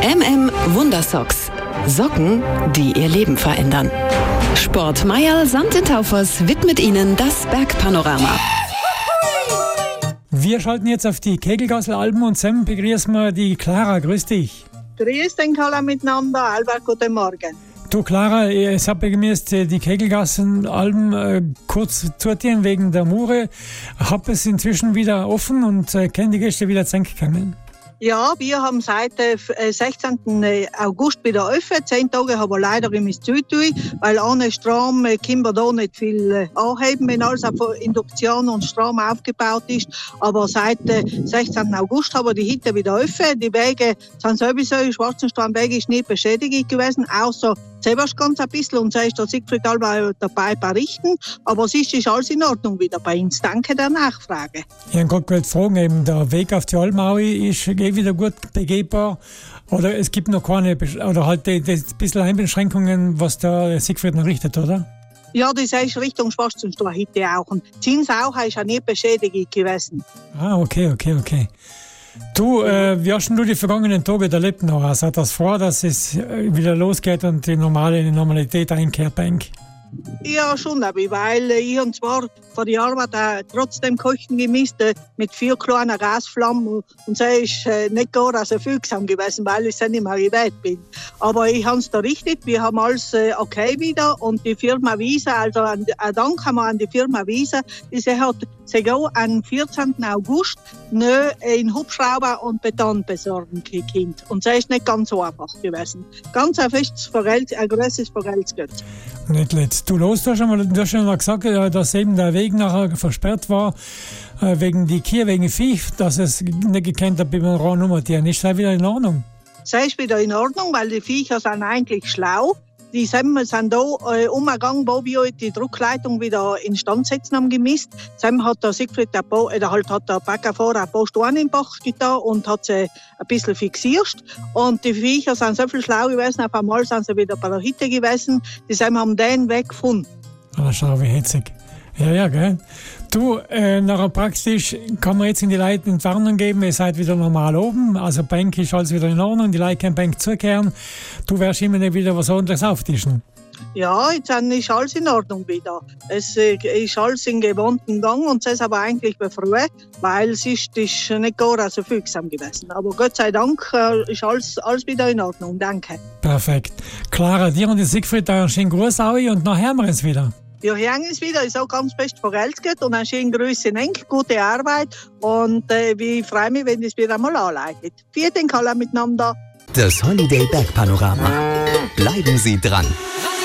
Wundersocks. Socken, die ihr Leben verändern. Sport Mayerl St. in Taufers widmet Ihnen das Bergpanorama. Wir schalten jetzt auf die Kegelgassel-Alben und zusammen begrüßen wir die Clara. Grüß dich. Grüß den alle miteinander. Albert, guten Morgen. Du Clara, ich habe die Kegelgassen-Alben kurz zutieren wegen der Mure. Hab es inzwischen wieder offen und können die Gäste wieder zusammenkommen? Ja, wir haben seit 16. August wieder offen. 10 Tage haben wir leider im Zutui, weil ohne Strom können wir da nicht viel anheben, wenn alles auf Induktion und Strom aufgebaut ist. Aber seit 16. August haben wir die Hütte wieder offen. Die Wege sind sowieso, die Schwarzenstraßenwege ist nicht beschädigt gewesen, außer zuerst ganz ein bisschen und so ist der Siegfried Alba dabei berichten. Aber es ist alles in Ordnung wieder bei uns. Danke der Nachfrage. Ich habe gerade fragen, eben der Weg auf die Almaui ist wieder gut begehbar oder es gibt noch keine, oder halt die bisschen Einbeschränkungen, was der Siegfried noch richtet, oder? Ja, das ist Richtung Schwarzenstraße heute auch. Und Zinsauch ist ja nicht beschädigt gewesen. Ah, okay. Du, wie hast du die vergangenen Tage erlebt noch? Also hat das vor, dass es wieder losgeht und die Normalität einkehrt, Bank? Ja, schon, weil ich habe zwar vor der Arbeit trotzdem Kochen gemisst mit 4 kleinen Gasflammen und so ist nicht gar so fügsam gewesen, weil ich nicht mehr gewählt bin. Aber ich habe es da richtig, wir haben alles okay wieder und die Firma Wiese, also ein Dank haben wir an die Firma Wiese, diese hat sogar am 14. August einen Hubschrauber und Beton besorgen können. Und das ist nicht ganz so einfach gewesen. Ganz ein größtes Vergeltgeld. Nicht letzt. Du hast schon mal gesagt, dass eben der Weg nachher versperrt war, wegen die Kühe, wegen Viech, dass es nicht gekannt hat, wie man ranummertieren. Ist das wieder in Ordnung? Das ist wieder in Ordnung, weil die Viecher sind eigentlich schlau. Die sind da umgegangen, wo wir die Druckleitung wieder instand setzen haben gemisst. Dann hat der Siegfried, hat der Baggerfahrer ein paar Steine im Bach getan und hat sie ein bisschen fixiert. Und die Viecher sind so viel schlau gewesen, auf einmal sind sie wieder bei der Hütte gewesen. Die haben den Weg gefunden. Ah, schau, wie hetzig. Ja, gell. Du, nachher praktisch kann man jetzt in die Leute Entwarnung geben, ihr seid wieder normal oben, also Bank ist alles wieder in Ordnung, die Leute können Bank zukehren, du wirst immer nicht wieder was anderes auftischen. Ja, jetzt ist alles in Ordnung wieder. Es ist alles in gewohnten Gang und das ist aber eigentlich früh, weil es ist nicht gar so fügsam gewesen. Aber Gott sei Dank ist alles wieder in Ordnung, danke. Perfekt. Clara, dir und die Siegfried, einen schönen Gruß auch und nachher hören wir uns wieder. Wir hören es wieder, ist auch ganz best vergeltget und eine schöne Grüße in Enk, gute Arbeit und ich freue mich, wenn es wieder mal anleitet. Vielen Dank alle miteinander. Das Holiday Bergpanorama. Bleiben Sie dran.